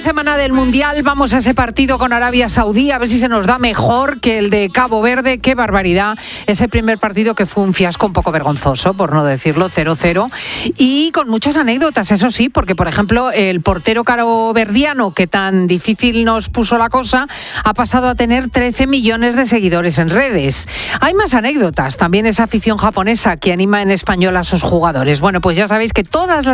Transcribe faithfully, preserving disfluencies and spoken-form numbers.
semana del Mundial, vamos a ese partido con Arabia Saudí, a ver si se nos da mejor que el de Cabo Verde. ¡Qué barbaridad! Ese primer partido que fue un fiasco un poco vergonzoso, por no decirlo, cero cero. Y con muchas anécdotas, eso sí, porque, por ejemplo, el portero caboverdiano, que tan difícil nos puso la cosa, ha pasado a tener trece millones de seguidores en redes. Hay más anécdotas, también esa afición japonesa que anima en español a sus jugadores. Bueno, pues ya sabéis que todas las